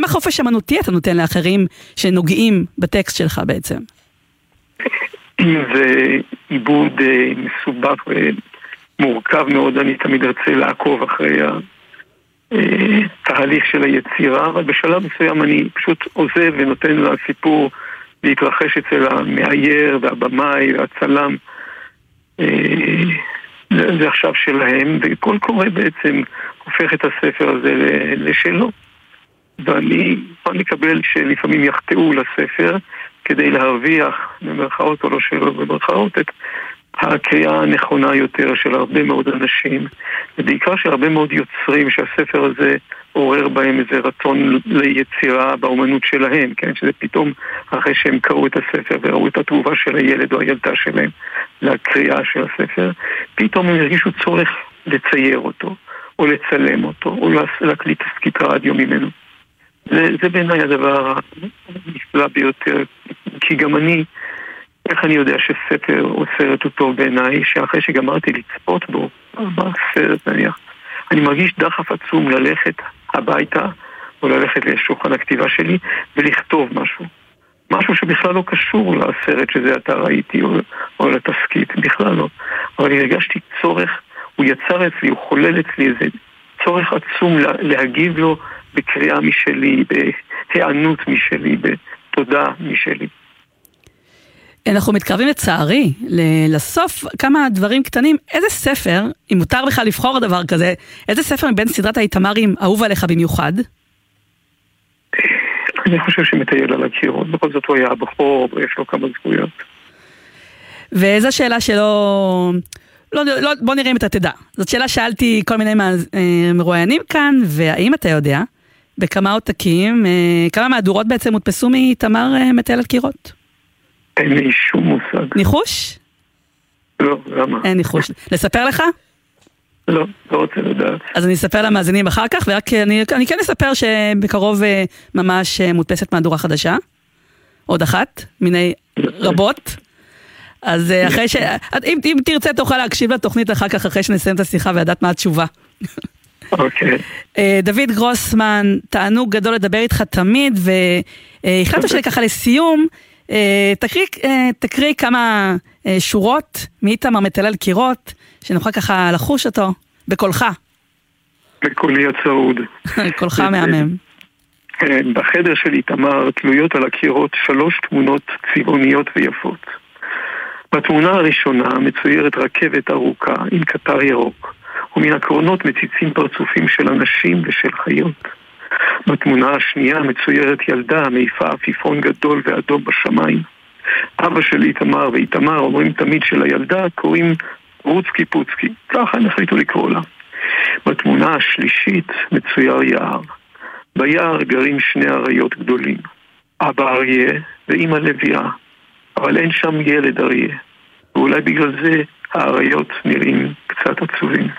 כמה חופש אמנותי אתה נותן לאחרים שנוגעים בטקסט שלך בעצם? זה עיבוד מסובך ומורכב מאוד, אני תמיד ארצה לעקוב אחרי התהליך של היצירה, אבל בשלב מסוים אני פשוט עוזב ונותן לסיפור להתרחש אצל המאייר והבמאי והצלם. זה עכשיו שלהם, וכל קורא בעצם הופך את הספר הזה לשלו. ואני מקבל שלפעמים יחטאו לספר כדי להרוויח במרכאות או לא שלו במרכאות את הקריאה הנכונה יותר של הרבה מאוד אנשים, ובעיקר של הרבה מאוד יוצרים שהספר הזה עורר בהם איזה רצון ליצירה באומנות שלהם, כן? שזה פתאום אחרי שהם קראו את הספר וראו את התגובה של הילד או הילדה שלהם לקריאה של הספר, פתאום הם הרגישו צורך לצייר אותו או לצלם אותו או להקליט תסקית רדיו ממנו. זה בעיניי הדבר הנפלא ביותר, כי גם איך אני יודע שספר או סרט הוא טוב בעיניי, שאחרי שגמרתי לצפות בו, בסרט נניח, אני מרגיש דחף עצום ללכת הביתה, או ללכת לשולחן הכתיבה שלי, ולכתוב משהו שבכלל לא קשור לסרט שזה אתה ראיתי, או לתסקית, בכלל לא. אבל אני הרגשתי צורך, הוא יצר אצלי, הוא חולל אצלי איזה צורך עצום להגיב לו בקריאה משלי, בהיענות משלי, בתודה משלי. אנחנו מתקרבים לצערי, לסוף כמה דברים קטנים. איזה ספר, אם מותר לך לבחור דבר כזה, איזה ספר מבין סדרת האיתמרים אהוב עליך במיוחד? אני חושב שמטייל על הקירות, בכל זאת הוא היה הבחור, ויש לו כמה זכויות. ואיזו שאלה שלא... בוא נראה אם אתה תדע. זאת שאלה שאלתי כל מיני מרואיינים כאן, והאם אתה יודע, בכמה עותקים, כמה מהדורות בעצם מודפסו מאיתמר מטייל על קירות? אין לי שום מושג. ניחוש? לא, למה? אין ניחוש. לספר לך? לא רוצה לדעת. אז אני אספר למאזינים אחר כך, ורק אני כן אספר שבקרוב ממש מודפסת מהדורה חדשה. עוד אחת, מיני רבות. אז אחרי אם תרצה תוכל להקשיב לתוכנית אחר כך, אחרי שנסיים את השיחה וידעת מה התשובה. אוקיי. דוד גרוסמן, תענוג גדול לדבר איתך תמיד, והחלטנו שלי ככה לסיום, תקריא כמה שורות מאיתמר מטייל על קירות, שנוכל ככה לחוש אותו, בקולך. בקולי הצרוד. קולך מהמם. בחדר של איתמר תלויות על הקירות 3 תמונות צבעוניות ויפות. בתמונה הראשונה מצוירת רכבת ארוכה עם קטר ירוק, ומן הקרונות מציצים פרצופים של אנשים ושל חיות. בתמונה השנייה מצוירת ילדה מעיפה עפיפון גדול ואדום בשמיים. אבא של איתמר ואיתמר אומרים תמיד שלילדה קוראים רוצקי פוצקי, ככה הם החליטו לקרוא לה. בתמונה השלישית מצויר יער. ביער גרים 2 אריות גדולים, אבא אריה ואמא לביאה, אבל אין שם ילד אריה, ואולי בגלל זה האריות נראים קצת עצובים.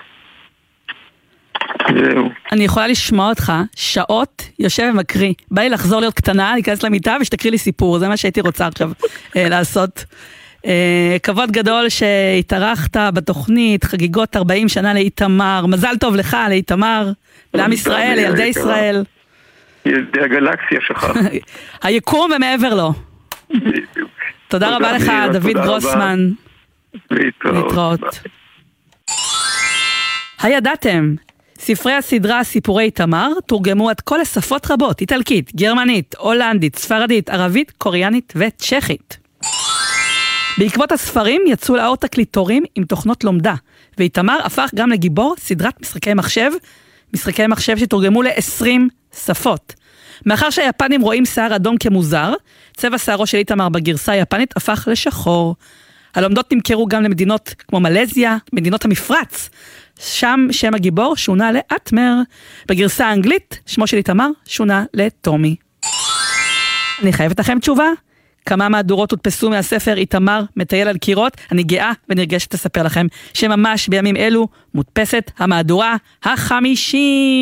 זהו. אני יכולה לשמוע אותך שעות יושב ומקריא. בא לי לחזור להיות קטנה, להיכנס למיטה ושתקריא לי סיפור. זה מה שהייתי רוצה עכשיו לעשות. כבוד גדול שהתארחת בתוכנית, חגיגות 40 שנה לאיתמר. מזל טוב לך, לאיתמר, לעם ישראל, לילדי ישראל. ילדי הגלקסיה שלך. היקום ומעבר לו. תודה רבה לך, דוד גרוסמן. להתראות. הידעתם? ספרי הסדרה סיפורי איתמר תורגמו עד כל לשפות רבות, איטלקית, גרמנית, הולנדית, ספרדית, ערבית, קוריאנית וצ'כית. בעקבות הספרים יצאו לאור תקליטורים עם תוכנות לומדה, ואיתמר הפך גם לגיבור סדרת משחקי מחשב שתורגמו ל-20 שפות. מאחר שהיפנים רואים שיער אדום כמוזר, צבע שערו של איתמר בגרסה היפנית הפך לשחור. הלומדות נמכרו גם למדינות כמו מלזיה, מדינות המפרץ. שם שם הגיבור שונה לאטמר. בגרסה האנגלית, שמו של איתמר שונה לטומי. אני חייבת לכם תשובה. כמה מהדורות הודפסו מהספר איתמר מטייל על קירות? אני גאה ונרגשת לספר לכם שממש בימים אלו מודפסת המהדורה ה-50.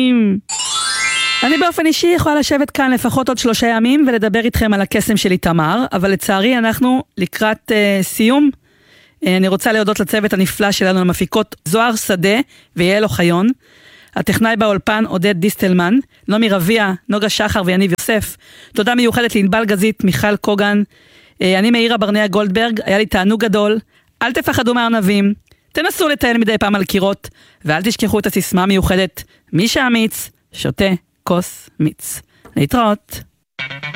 אני באופן אישי יכולה לשבת כאן לפחות עוד 3 ימים ולדבר איתכם על הקסם של איתמר, אבל לצערי אנחנו לקראת סיום. אני רוצה להודות לצוות הנפלא שלנו, למפיקות זוהר שדה ויעל אוחיון, הטכנאי באולפן עודד דיסטלמן, נעמי רביע, נוגה שחר ויניב יוסף. תודה מיוחדת לענבל גזית, מיכל קוגן. אני מאירה ברנע גולדברג, היה לי תענוג גדול. אל תפחדו מהארנבים, תנסו לטייל מדי פעם על קירות, ואל תשכחו את הסיסמה המיוחדת, מי שאמיץ, שותה כוס מיץ. להתראות.